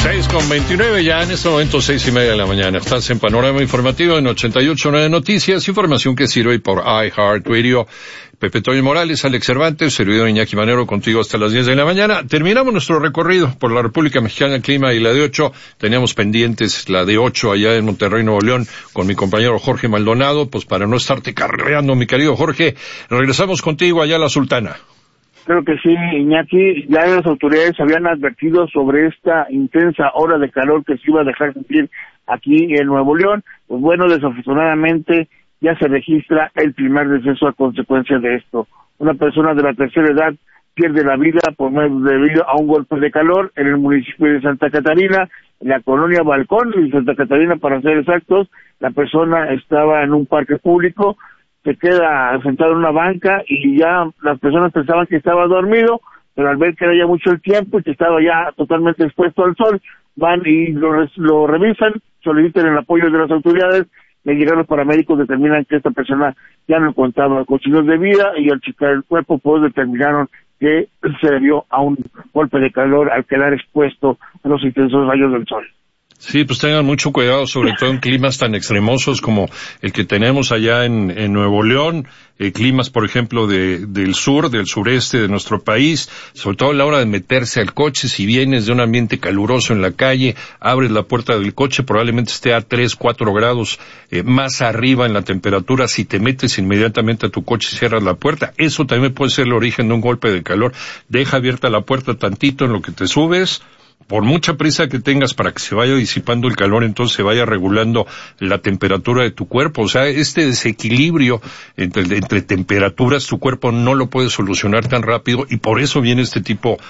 6:29, ya en este momento 6:30 de la mañana. Estás en Panorama Informativo en 88.9 Noticias, información que sirve por iHeartRadio. Pepe Toño Morales, Alex Cervantes, servidor Iñaki Manero, contigo hasta las 10 de la mañana. Terminamos nuestro recorrido por la República Mexicana, el clima y la de 8. Teníamos pendientes la de 8 allá en Monterrey, Nuevo León, con mi compañero Jorge Maldonado. Pues para no estarte carreando, mi querido Jorge, regresamos contigo allá a la Sultana. Creo que sí, Iñaki, ya las autoridades habían advertido sobre esta intensa ola de calor que se iba a dejar sentir aquí en Nuevo León. Pues bueno, desafortunadamente ya se registra el primer deceso a consecuencia de esto. Una persona de la tercera edad pierde la vida debido a un golpe de calor en el municipio de Santa Catarina, en la colonia Balcón de Santa Catarina, para ser exactos. La persona estaba en un parque público, se queda sentado en una banca y ya las personas pensaban que estaba dormido, pero al ver que era ya mucho el tiempo y que estaba ya totalmente expuesto al sol, van y lo revisan, solicitan el apoyo de las autoridades. Al llegar los paramédicos determinan que esta persona ya no contaba con signos de vida y al checar el cuerpo pues determinaron que se debió a un golpe de calor al quedar expuesto a los intensos rayos del sol. Sí, pues tengan mucho cuidado, sobre todo en climas tan extremosos como el que tenemos allá en Nuevo León, climas, por ejemplo, del sur, del sureste de nuestro país, sobre todo a la hora de meterse al coche. Si vienes de un ambiente caluroso en la calle, abres la puerta del coche, probablemente esté a 3, 4 grados más arriba en la temperatura. Si te metes inmediatamente a tu coche y cierras la puerta, eso también puede ser el origen de un golpe de calor. Deja abierta la puerta tantito en lo que te subes. Por mucha prisa que tengas para que se vaya disipando el calor, entonces se vaya regulando la temperatura de tu cuerpo. O sea, este desequilibrio entre temperaturas, tu cuerpo no lo puede solucionar tan rápido y por eso viene este tipo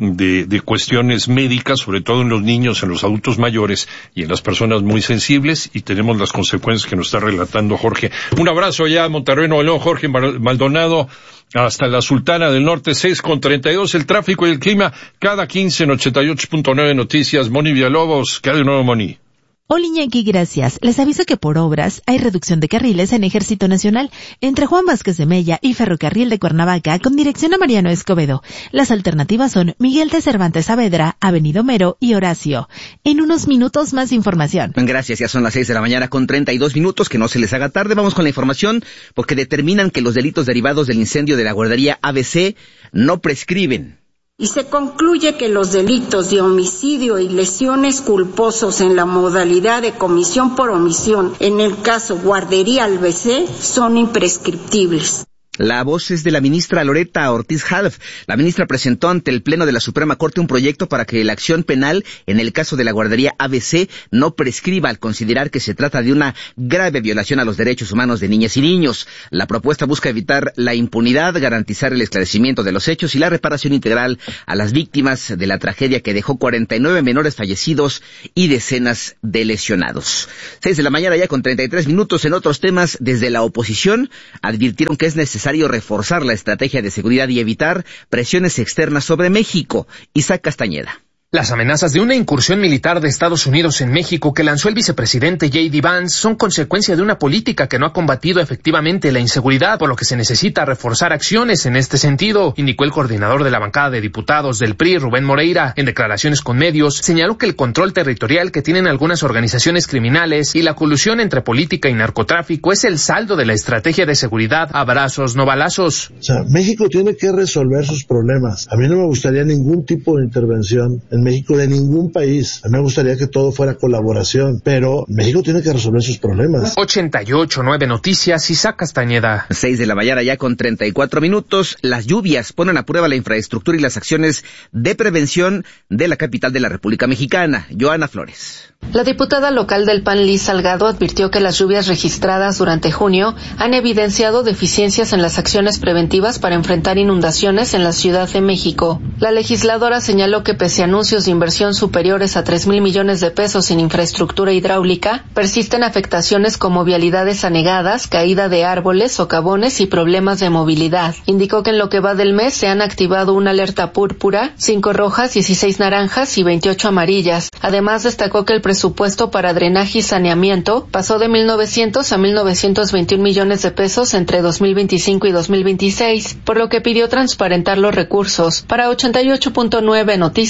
de cuestiones médicas, sobre todo en los niños, en los adultos mayores y en las personas muy sensibles, y tenemos las consecuencias que nos está relatando Jorge. Un abrazo allá a Monterrey, Nuevo León, Jorge Maldonado, hasta la Sultana del Norte. 6:32, el tráfico y el clima cada 15 en 88.9 Noticias. Moni Villalobos, ¿qué hay de nuevo, Moni? Hola Iñaki, gracias. Les aviso que por obras hay reducción de carriles en Ejército Nacional entre Juan Vázquez de Mella y Ferrocarril de Cuernavaca con dirección a Mariano Escobedo. Las alternativas son Miguel de Cervantes Saavedra, Avenida Homero y Horacio. En unos minutos más información. Gracias, ya son las 6 de la mañana con 32 minutos, que no se les haga tarde. Vamos con la información porque determinan que los delitos derivados del incendio de la guardería ABC no prescriben. Y se concluye que los delitos de homicidio y lesiones culposos en la modalidad de comisión por omisión, en el caso Guardería ABC, son imprescriptibles. La voz es de la ministra Loretta Ortiz Half. La ministra presentó ante el Pleno de la Suprema Corte un proyecto para que la acción penal en el caso de la guardería ABC no prescriba al considerar que se trata de una grave violación a los derechos humanos de niñas y niños. La propuesta busca evitar la impunidad, garantizar el esclarecimiento de los hechos y la reparación integral a las víctimas de la tragedia que dejó 49 menores fallecidos y decenas de lesionados. 6 de la mañana ya con 33 minutos. En otros temas, desde la oposición advirtieron que es necesario reforzar la estrategia de seguridad y evitar presiones externas sobre México. Isaac Castañeda. Las amenazas de una incursión militar de Estados Unidos en México que lanzó el vicepresidente J.D. Vance son consecuencia de una política que no ha combatido efectivamente la inseguridad, por lo que se necesita reforzar acciones en este sentido, indicó el coordinador de la bancada de diputados del PRI, Rubén Moreira. En declaraciones con medios, señaló que el control territorial que tienen algunas organizaciones criminales y la colusión entre política y narcotráfico es el saldo de la estrategia de seguridad abrazos, no balazos. O sea, México tiene que resolver sus problemas. A mí no me gustaría ningún tipo de intervención en México de ningún país. A mí me gustaría que todo fuera colaboración, pero México tiene que resolver sus problemas. 88.9 Noticias, Isaac Castañeda. 6 de la mañana ya con 34 minutos. Las lluvias ponen a prueba la infraestructura y las acciones de prevención de la capital de la República Mexicana. Joana Flores. La diputada local del PAN, Liz Salgado, advirtió que las lluvias registradas durante junio han evidenciado deficiencias en las acciones preventivas para enfrentar inundaciones en la Ciudad de México. La legisladora señaló que pese a anuncios de inversión superiores a 3,000 millones de pesos en infraestructura hidráulica, persisten afectaciones como vialidades anegadas, caída de árboles, socavones y problemas de movilidad. Indicó que en lo que va del mes se han activado una alerta púrpura, 5 rojas, 16 naranjas y 28 amarillas. Además, destacó que el presupuesto para drenaje y saneamiento pasó de 1.900 a 1.921 millones de pesos entre 2025 y 2026, por lo que pidió transparentar los recursos. Para 88.9 Noticias, Joana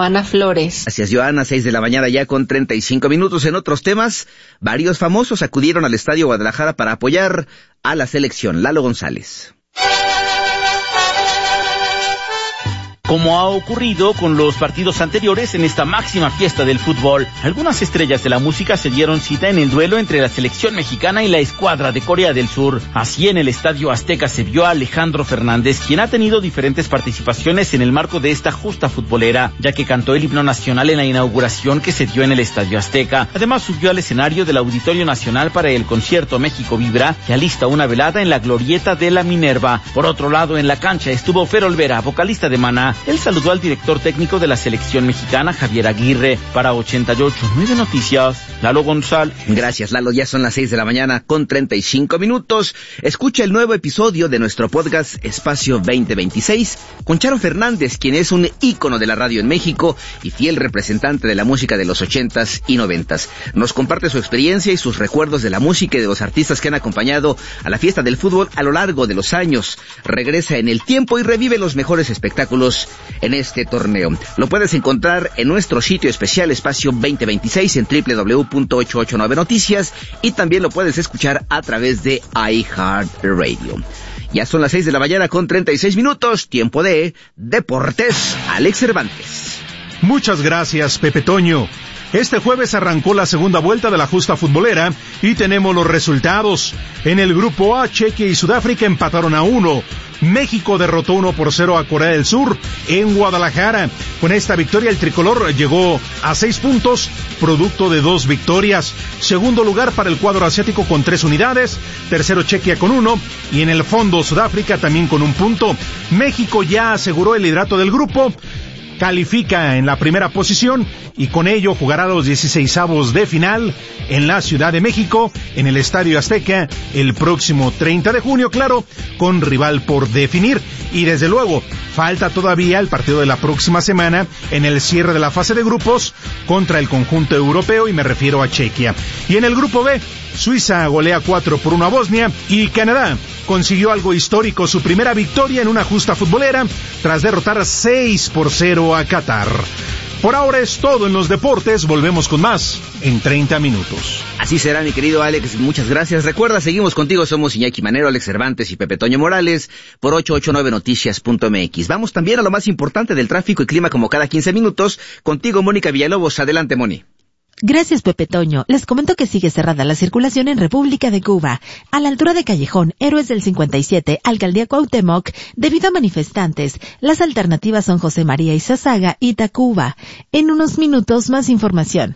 Joana Flores. Gracias, Joana. 6 de la mañana ya con 35 minutos. En otros temas, varios famosos acudieron al Estadio Guadalajara para apoyar a la selección. Lalo González. Como ha ocurrido con los partidos anteriores en esta máxima fiesta del fútbol, algunas estrellas de la música se dieron cita en el duelo entre la selección mexicana y la escuadra de Corea del Sur. Así, en el Estadio Azteca se vio a Alejandro Fernández, quien ha tenido diferentes participaciones en el marco de esta justa futbolera, ya que cantó el himno nacional en la inauguración que se dio en el Estadio Azteca. Además, subió al escenario del Auditorio Nacional para el concierto México Vibra, que alista una velada en la glorieta de la Minerva. Por otro lado, en la cancha estuvo Fer Olvera, vocalista de Maná. Él saludó al director técnico de la selección mexicana, Javier Aguirre. Para 88.9 Noticias, Lalo González. Gracias, Lalo. Ya son las 6 de la mañana con 35 minutos. Escucha el nuevo episodio de nuestro podcast Espacio 2026 con Charo Fernández, quien es un ícono de la radio en México y fiel representante de la música de los 80s y 90s. Nos comparte su experiencia y sus recuerdos de la música y de los artistas que han acompañado a la fiesta del fútbol a lo largo de los años. Regresa en el tiempo y revive los mejores espectáculos en este torneo. Lo puedes encontrar en nuestro sitio especial Espacio 2026 en www.889noticias y también lo puedes escuchar a través de iHeartRadio. Ya son las 6 de la mañana con 36 minutos, tiempo de Deportes. Alex Cervantes. Muchas gracias, Pepe Toño. Este jueves arrancó la segunda vuelta de la justa futbolera y tenemos los resultados. En el grupo A, Chequia y Sudáfrica empataron a 1. México derrotó 1-0 a Corea del Sur en Guadalajara. Con esta victoria el tricolor llegó a 6 puntos, producto de 2 victorias. Segundo lugar para el cuadro asiático con 3 unidades. Tercero Chequia con 1 y en el fondo Sudáfrica también con 1 punto. México ya aseguró el liderato del grupo. Califica en la primera posición y con ello jugará los 16avos de final en la Ciudad de México, en el Estadio Azteca, el próximo 30 de junio, claro, con rival por definir. Y desde luego, falta todavía el partido de la próxima semana en el cierre de la fase de grupos contra el conjunto europeo y me refiero a Chequia. Y en el grupo B, Suiza golea 4-1 a Bosnia y Canadá consiguió algo histórico, su primera victoria en una justa futbolera tras derrotar 6-0 a Qatar. Por ahora es todo en los deportes, volvemos con más en 30 minutos. Así será, mi querido Alex, muchas gracias. Recuerda, seguimos contigo, somos Iñaki Manero, Alex Cervantes y Pepe Toño Morales por 889noticias.mx. Vamos también a lo más importante del tráfico y clima como cada 15 minutos. Contigo, Mónica Villalobos. Adelante, Moni. Gracias, Pepe Toño. Les comento que sigue cerrada la circulación en República de Cuba, a la altura de Callejón Héroes del 57, Alcaldía Cuauhtémoc, debido a manifestantes. Las alternativas son José María Izazaga y Tacuba. En unos minutos, más información.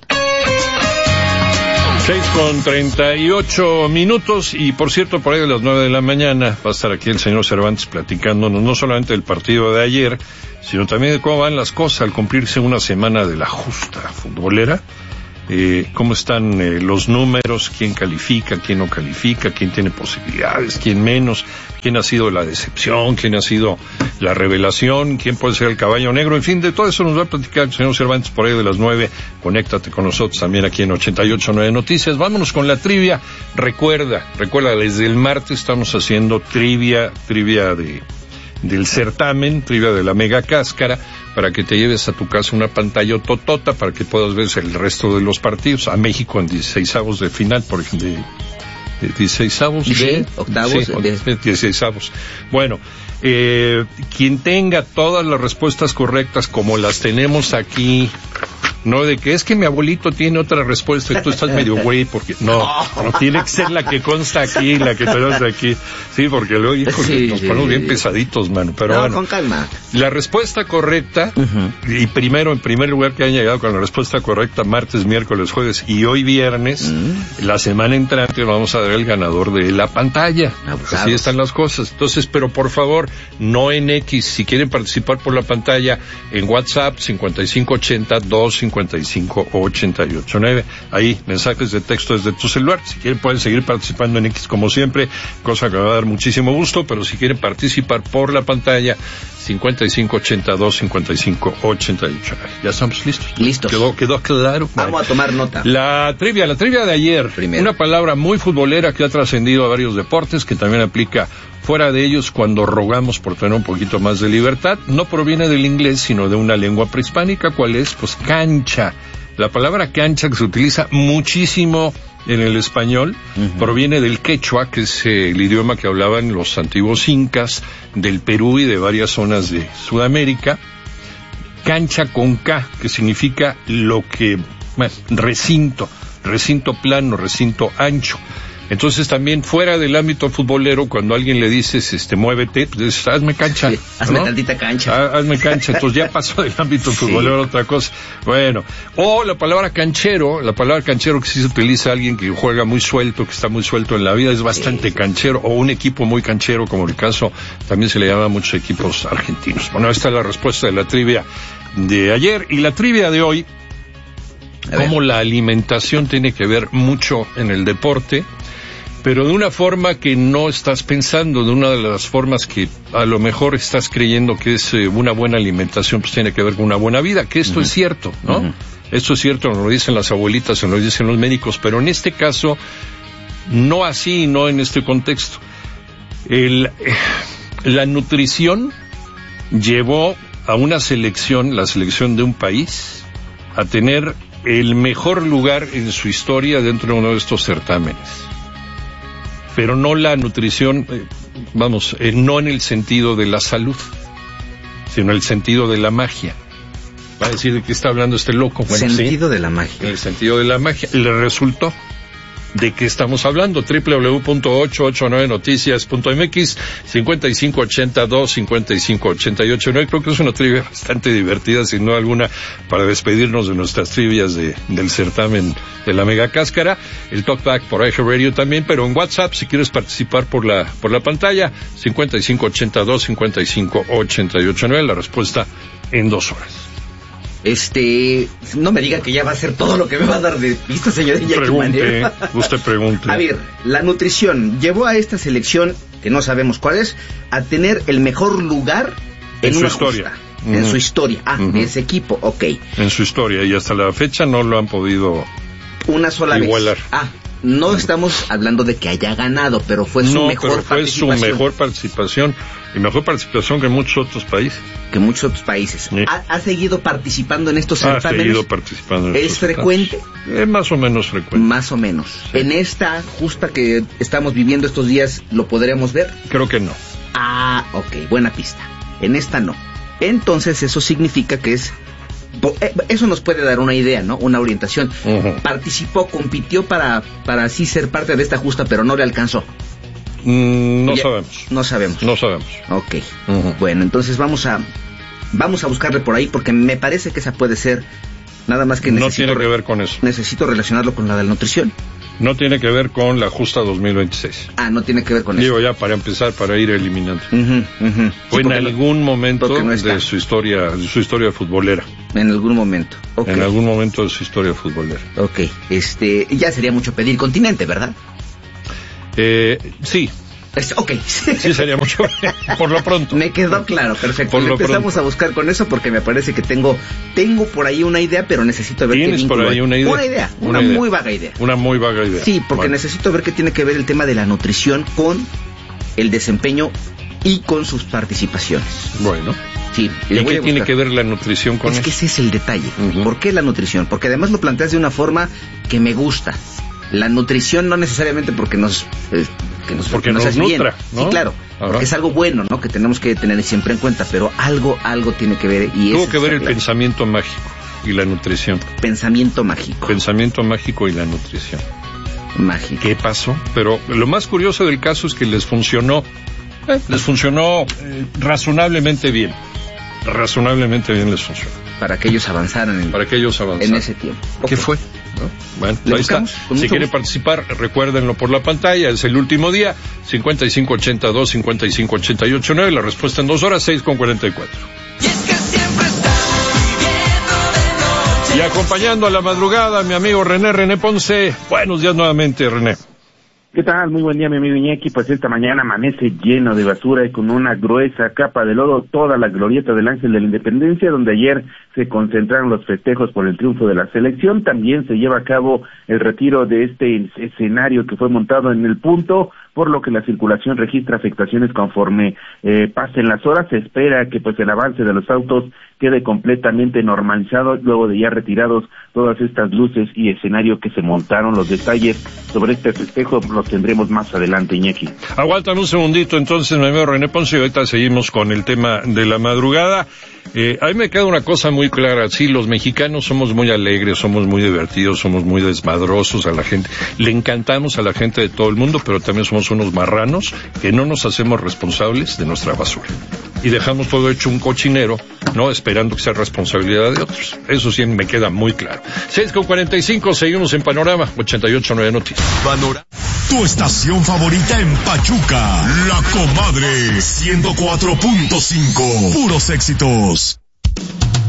6:38 minutos y por cierto, por ahí de las 9 de la mañana va a estar aquí el señor Cervantes platicándonos no solamente del partido de ayer, sino también de cómo van las cosas al cumplirse una semana de la justa futbolera. Cómo están los números, quién califica, quién no califica, quién tiene posibilidades, quién menos, quién ha sido la decepción, quién ha sido la revelación, quién puede ser el caballo negro, en fin, de todo eso nos va a platicar el señor Cervantes por ahí de las 9. Conéctate con nosotros también aquí en 88.9 Noticias. Vámonos con la trivia. Recuerda, desde el martes estamos haciendo trivia del certamen, trivia de la Mega Cáscara, para que te lleves a tu casa una pantalla totota para que puedas ver el resto de los partidos. A México en 16avos de final, por ejemplo, de 16avos de octavos, sí, 16avos. Bueno, quien tenga todas las respuestas correctas como las tenemos aquí, no de que es que mi abuelito tiene otra respuesta y tú estás medio güey, porque no tiene que ser la que consta aquí, la que tenemos aquí, sí, porque luego nos ponemos bien pesaditos, mano, pero bueno, con calma. La respuesta correcta, y en primer lugar que hayan llegado con la respuesta correcta martes, miércoles, jueves y hoy viernes, la semana entrante vamos a dar el ganador de la pantalla. Así están las cosas. Entonces, pero por favor, no en X, si quieren participar por la pantalla, en WhatsApp 5580-255-889. Ahí, mensajes de texto desde tu celular. Si quieren pueden seguir participando en X como siempre, cosa que me va a dar muchísimo gusto, pero si quieren participar por la pantalla, 5580-255-889. Ya estamos listos. Listos. Quedó claro. Vamos a tomar nota. La trivia de ayer. Primero. Una palabra muy futbolera que ha trascendido a varios deportes, que también aplica Fuera de ellos, cuando rogamos por tener un poquito más de libertad, no proviene del inglés, sino de una lengua prehispánica. ¿Cuál es? Pues cancha. La palabra cancha, que se utiliza muchísimo en el español, proviene del quechua, que es el idioma que hablaban los antiguos incas del Perú y de varias zonas de Sudamérica. Cancha con K, que significa recinto plano, recinto ancho. Entonces también fuera del ámbito futbolero, cuando a alguien le dices, muévete, pues dices, hazme cancha. Sí, hazme tantita cancha. Hazme cancha. Entonces ya pasó del ámbito futbolero a otra cosa. Bueno, o la palabra canchero que sí se utiliza a alguien que juega muy suelto, que está muy suelto en la vida, es bastante canchero, o un equipo muy canchero, como el caso, también se le llama a muchos equipos argentinos. Bueno, esta es la respuesta de la trivia de ayer, y la trivia de hoy, cómo la alimentación tiene que ver mucho en el deporte, pero de una forma que no estás pensando, de una de las formas que a lo mejor estás creyendo que es una buena alimentación, pues tiene que ver con una buena vida, que esto es cierto, ¿no? Esto es cierto, nos lo dicen las abuelitas, nos lo dicen los médicos, pero en este caso, no así, no en este contexto. La nutrición llevó a una selección, la selección de un país, a tener el mejor lugar en su historia dentro de uno de estos certámenes. Pero no la nutrición, no en el sentido de la salud, sino en el sentido de la magia. Va a decir de qué está hablando este loco. Bueno, sentido de la magia. En el sentido de la magia. Le resultó. ¿De qué estamos hablando? www.889noticias.mx 5582-5588. Creo que es una trivia bastante divertida, sin duda alguna, para despedirnos de nuestras trivias del certamen de la Mega Cáscara. El Talkback por iHeartRadio también, pero en WhatsApp, si quieres participar por la pantalla, 5582-5588. La respuesta en 2 horas. No me diga que ya va a ser todo lo que me va a dar de pista, señor Iñaki Manero. Usted pregunte. A ver, la nutrición llevó a esta selección, que no sabemos cuál es, a tener el mejor lugar en su historia. En su historia. De ese equipo, ok. En su historia, y hasta la fecha no lo han podido una sola igualar. Vez. No estamos hablando de que haya ganado, pero fue su mejor participación. Fue su mejor participación, y mejor participación que muchos otros países. Sí. ¿Ha seguido participando en estos certámenes? Ha seguido participando en estos certámenes. ¿Es frecuente? Más o menos frecuente. Más o menos. Sí. ¿En esta justa que estamos viviendo estos días lo podremos ver? Creo que no. Ok, buena pista. En esta no. Entonces eso significa que eso nos puede dar una idea, ¿no? Una orientación. Participó, compitió para así ser parte de esta justa, pero no le alcanzó. No sabemos. No sabemos. Ok. Bueno, entonces vamos a buscarle por ahí, porque me parece que esa puede ser. Nada más que no tiene que ver con eso. Necesito relacionarlo con la de la nutrición. No tiene que ver con la justa 2026. No tiene que ver con eso. Digo ya para empezar, para ir eliminando. Fue en algún momento de su historia futbolera. En algún momento. Okay. En algún momento de su historia futbolera. Ok. Ya sería mucho pedir continente, ¿verdad? Sí. Ok. Sí, sería mucho. Por lo pronto. Me quedó claro, perfecto. Empezamos a buscar con eso porque me parece que tengo por ahí una idea, pero necesito ver qué vínculo. ¿Tienes por ahí una idea? Una muy vaga idea. Una muy vaga idea. Sí, porque necesito ver qué tiene que ver el tema de la nutrición con el desempeño y con sus participaciones. Bueno. Sí. ¿Y qué tiene que ver la nutrición con eso? Es que ese es el detalle. ¿Por qué la nutrición? Porque además lo planteas de una forma que me gusta. La nutrición no necesariamente porque nos hace nutra, bien. ¿no? Sí, claro, porque es algo bueno, ¿no? Que tenemos que tener siempre en cuenta, pero algo tiene que ver. Tuvo que ver el pensamiento mágico y la nutrición. Pensamiento mágico y la nutrición. Mágico. ¿Qué pasó? Pero lo más curioso del caso es que les funcionó razonablemente bien. Razonablemente bien les funcionó. Para que ellos avanzaran en ese tiempo. ¿Qué fue? ¿No? Bueno, ahí está. Si quiere participar, recuérdenlo por la pantalla. Es el último día. 5582-5588-9. La respuesta en 2 horas, 6:44. Y acompañando a la madrugada, mi amigo René Ponce. Buenos días nuevamente, René. ¿Qué tal? Muy buen día, mi amigo Iñaki. Pues esta mañana amanece lleno de basura y con una gruesa capa de lodo toda la glorieta del Ángel de la Independencia, donde ayer se concentraron los festejos por el triunfo de la selección. También se lleva a cabo el retiro de este escenario que fue montado en el punto por lo que la circulación registra afectaciones conforme pasen las horas. Se espera que pues el avance de los autos quede completamente normalizado luego de ya retirados todas estas luces y escenario que se montaron. Los detalles sobre este festejo los tendremos más adelante, Iñaki. Aguántame un segundito, entonces, mi amigo René Ponce, y ahorita seguimos con el tema de la madrugada. A mí me queda una cosa muy clara, sí, los mexicanos somos muy alegres, somos muy divertidos, somos muy desmadrosos a la gente, le encantamos a la gente de todo el mundo, pero también somos unos marranos que no nos hacemos responsables de nuestra basura. Y dejamos todo hecho un cochinero, ¿no? Esperando que sea responsabilidad de otros. Eso sí me queda muy claro. 6:45, seguimos en Panorama 88.9 Noticias. Panorama. Tu estación favorita en Pachuca, La Comadre 104.5. Puros éxitos.